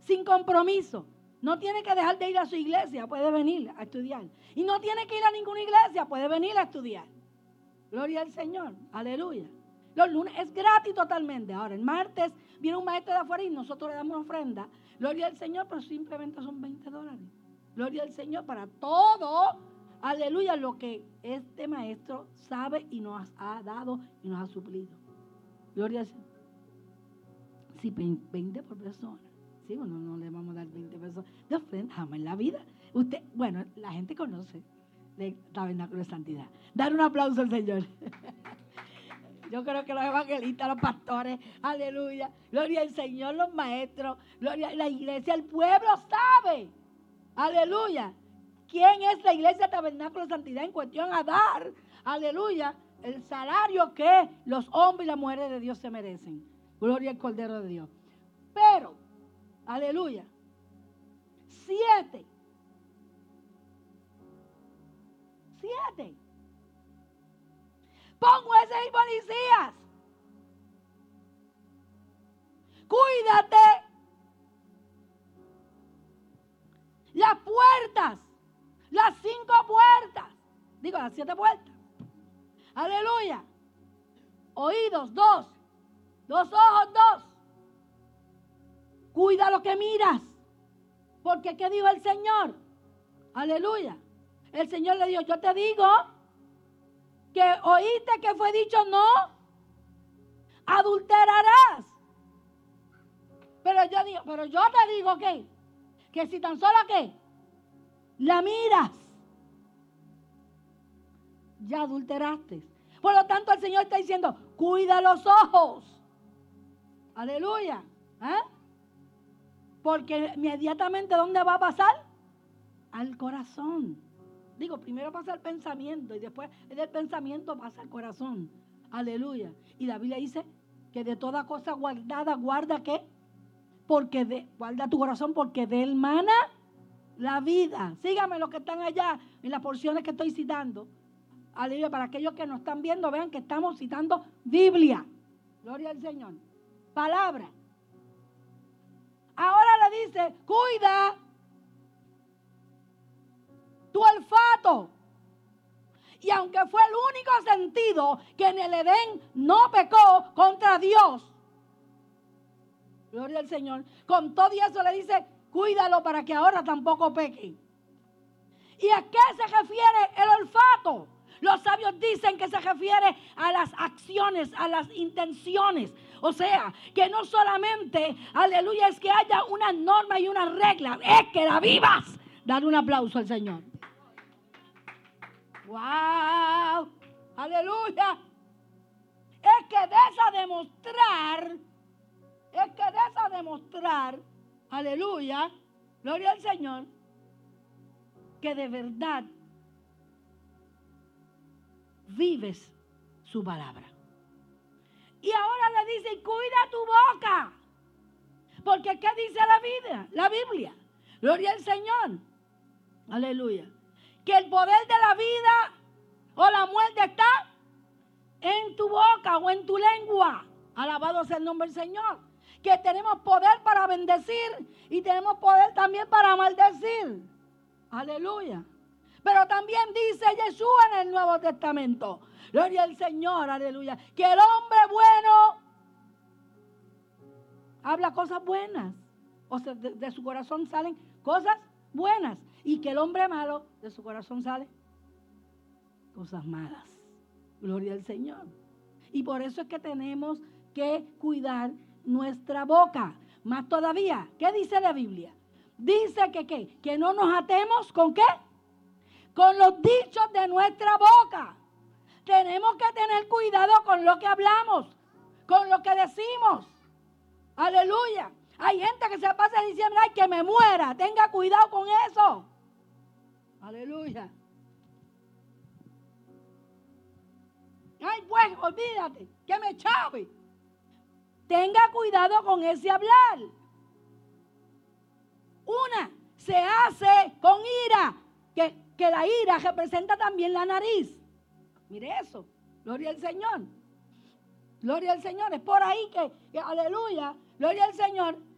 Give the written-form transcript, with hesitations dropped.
sin compromiso. No tiene que dejar de ir a su iglesia, puede venir a estudiar. Y no tiene que ir a ninguna iglesia, puede venir a estudiar. Gloria al Señor, aleluya. Los lunes es gratis totalmente. Ahora, el martes viene un maestro de afuera y nosotros le damos una ofrenda. Gloria al Señor, pero simplemente son $20. Gloria al Señor para todo, aleluya, lo que este maestro sabe y nos ha dado y nos ha suplido. Gloria al Señor. Sí, 20 por persona. Sí, bueno, no le vamos a dar 20 pesos de ofrenda jamás en la vida. Usted, bueno, la gente conoce el Tabernáculo de Santidad. Dar un aplauso al Señor. Yo creo que los evangelistas, los pastores, aleluya, gloria al Señor, los maestros, gloria a la iglesia, el pueblo sabe, aleluya, quién es la iglesia Tabernáculo de Santidad en cuestión a dar, aleluya, el salario que los hombres y las mujeres de Dios se merecen. Gloria al Cordero de Dios. Pero, aleluya, 7. Pon jueces y policías. Cuídate. Las puertas. Las 5 puertas. Digo, las 7 puertas. Aleluya. Oídos, 2. 2 ojos, 2. Cuida lo que miras. Porque ¿qué dijo el Señor? Aleluya. El Señor le dijo, yo te digo que oíste que fue dicho no adulterarás. Pero yo te digo que si tan solo la miras, ya adulteraste. Por lo tanto, el Señor está diciendo, cuida los ojos. Aleluya. Porque inmediatamente, ¿dónde va a pasar? Al corazón. Digo, primero pasa el pensamiento y después del pensamiento pasa al corazón. Aleluya. Y la Biblia dice que de toda cosa guardada, guarda ¿qué? Guarda tu corazón porque de él mana la vida. Síganme los que están allá en las porciones que estoy citando. Aleluya. Para aquellos que nos están viendo, vean que estamos citando Biblia. Gloria al Señor. Palabra. Ahora le dice, cuida tu olfato. Y aunque fue el único sentido que en el Edén no pecó contra Dios, gloria al Señor, con todo eso le dice, cuídalo para que ahora tampoco peque. ¿Y a qué se refiere el olfato? Los sabios dicen que se refiere a las acciones, a las intenciones. O sea, que no solamente, aleluya, es que haya una norma y una regla, es que la vivas. Dar un aplauso al Señor. ¡Wow! ¡Aleluya! Es que des a demostrar, aleluya, gloria al Señor, que de verdad vives su palabra. Y ahora le dice, cuida tu boca. Porque ¿qué dice la Biblia? Gloria al Señor. Aleluya. Que el poder de la vida o la muerte está en tu boca o en tu lengua. Alabado sea el nombre del Señor. Que tenemos poder para bendecir y tenemos poder también para maldecir. Aleluya. Pero también dice Jesús en el Nuevo Testamento. Gloria al Señor, aleluya. Que el hombre bueno habla cosas buenas. O sea, de su corazón salen cosas buenas. Y que el hombre malo, de su corazón salen cosas malas. Gloria al Señor. Y por eso es que tenemos que cuidar nuestra boca. Más todavía, ¿qué dice la Biblia? Dice que no nos atemos ¿con qué? Con los dichos de nuestra boca. Tenemos que tener cuidado con lo que hablamos, con lo que decimos. Aleluya. Hay gente que se pasa diciendo, ay, que me muera. Tenga cuidado con eso. Aleluya. Ay, pues, olvídate, que me chave. Tenga cuidado con ese hablar. Una, se hace con ira, que la ira representa también la nariz. Mire eso, gloria al Señor. Gloria al Señor, es por ahí que aleluya, gloria al Señor,